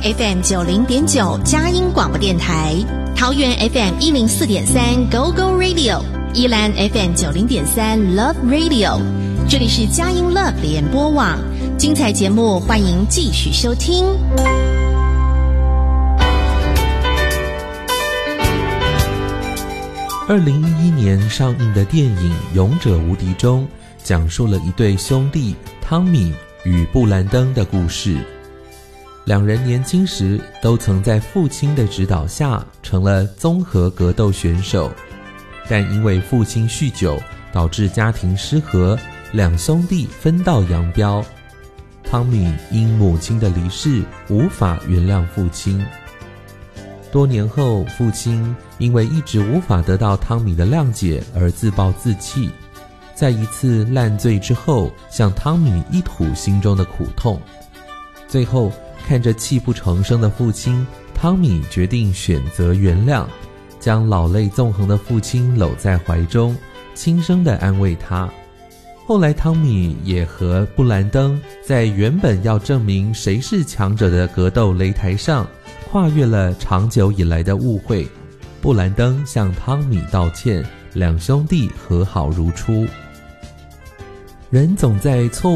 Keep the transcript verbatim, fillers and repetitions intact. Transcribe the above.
F M 九零点九佳音广播电台，桃园 F M 一零四点三 Go Go Radio， 宜兰 F M 九零点三 Love Radio， 这里是佳音 Love 联播网，精彩节目欢迎继续收听。 二零一一年上映的电影《勇者无敌》中，讲述了一对兄弟汤米与布兰登的故事。两人年轻时都曾在父亲的指导下成了综合格斗选手，但因为父亲酗酒导致家庭失和，两兄弟分道扬镳。汤米因母亲的离世无法原谅父亲。多年后，父亲因为一直无法得到汤米的谅解而自暴自弃，在一次烂醉之后向汤米一吐心中的苦痛。最后看着泣不成声的父亲，汤米决定选择原谅，将老泪纵横的父亲搂在怀中，轻声地安慰他。后来汤米也和布兰登在原本要证明谁是强者的格斗擂台上跨越了长久以来的误会，布兰登向汤米道歉，两兄弟和好如初。人总在错误